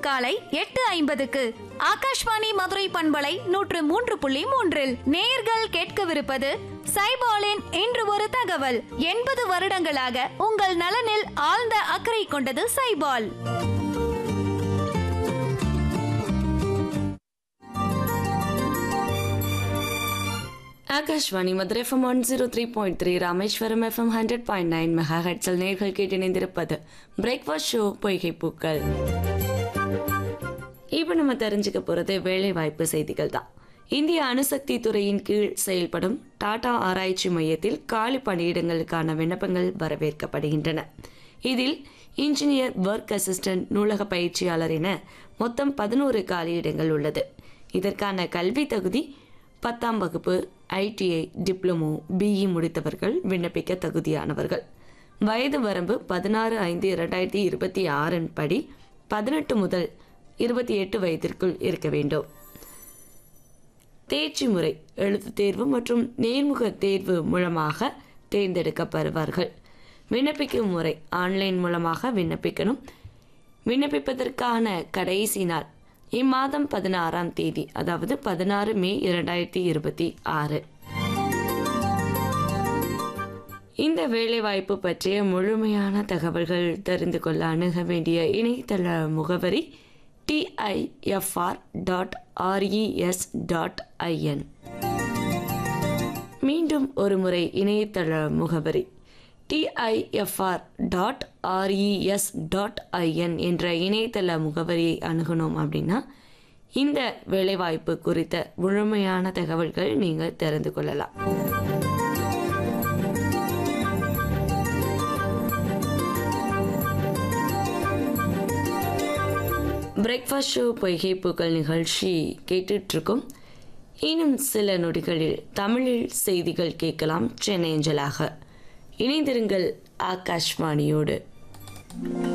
தினமும் காலை 8:50க்கு ஆகாஷ்வாணி மதுரை பண்பலை 103.3 நேயர்கள் கேட்கவிருப்பது சைபாலின் இன்று ஒரு தகவல். 80 வருடங்களாக உங்கள் நலனில் ஆழ்ந்த அக்கறை கொண்டது சைபால். ஆகாஷ்வாணி மதுரை FM 103.3, ராமேஸ்வரம் FM 100.9 மெகாஹெர்ட்ஸில் நேர்கள் கேட்டிணைந்திருப்பது பிரேக்ஃபாஸ்ட் ஷோ பொய்கை பூக்கள். இப்போ நம்ம தெரிஞ்சுக்க போகிறது வேலைவாய்ப்பு செய்திகள் தான். இந்திய அணுசக்தி துறையின் கீழ் செயல்படும் டாடா ஆராய்ச்சி மையத்தில் காலி பணியிடங்களுக்கான விண்ணப்பங்கள் வரவேற்கப்படுகின்றன. இதில் இன்ஜினியர், ஒர்க் அசிஸ்டன்ட், நூலக பயிற்சியாளர் என மொத்தம் 11 காலியிடங்கள் உள்ளது. இதற்கான கல்வி தகுதி 10ஆம் வகுப்பு, ITI, டிப்ளமோ, BE முடித்தவர்கள் விண்ணப்பிக்க தகுதியானவர்கள். வயது வரம்பு 16/5/2026 படி 18 முதல் 28 வயதிற்குள் இருக்க வேண்டும். தேர்ச்சி முறை எழுத்துத் தேர்வு மற்றும் நேர்முக தேர்வு மூலமாக தேர்ந்தெடுக்கப்படுவார்கள். விண்ணப்பிக்கும் முறை ஆன்லைன் மூலமாக விண்ணப்பிக்கணும். விண்ணப்பிப்பதற்கான கடைசி நாள் இம்மாதம் 16ஆம் தேதி, அதாவது 16 மே 2026. இந்த வேலைவாய்ப்பு பற்றிய முழுமையான தகவல்கள் தெரிந்து கொள்ள அணுக வேண்டிய இணையதள முகவரி tifr.res.in. மீண்டும் ஒரு முறை இணையதள முகவரி tifr.res.in என்ற இணையதள முகவரியை அணுகணும் அப்படின்னா இந்த வேலைவாய்ப்பு குறித்த முழுமையான தகவல்கள் நீங்கள் தெரிந்து கொள்ளலாம். பிரேக்ஃபாஸ்ட் ஷோ பொய்கை பூக்கள் நிகழ்ச்சி கேட்டுட்டு இருக்கோம். இன்னும் சில நொடிகளில் தமிழில் செய்திகள் கேட்கலாம் சென்னை அஞ்சலாக. இணைந்திருங்கள் ஆகாஷ்வாணியோடு.